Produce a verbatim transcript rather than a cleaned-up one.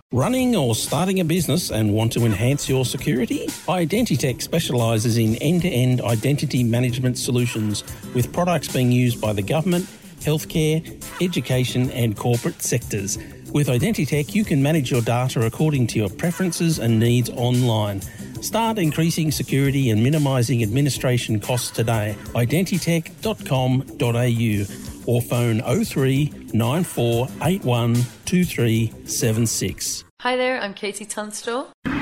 Running or starting a business and want to enhance your security? Identitech specialises in end-to-end identity management solutions with products being used by the government, healthcare, education and corporate sectors. With Identitech, you can manage your data according to your preferences and needs online. Start increasing security and minimising administration costs today. identitech dot com dot a u or phone oh three nine four eight one two three seven six. Hi there, I'm Katie Tunstall.